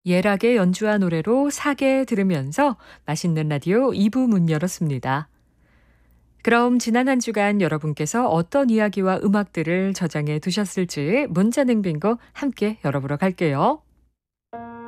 예락의 연주한 노래로 사계 들으면서 맛있는 라디오 2부 문 열었습니다. 그럼 지난 한 주간 여러분께서 어떤 이야기와 음악들을 저장해 두셨을지 문자 냉빙고 함께 열어보러 갈게요.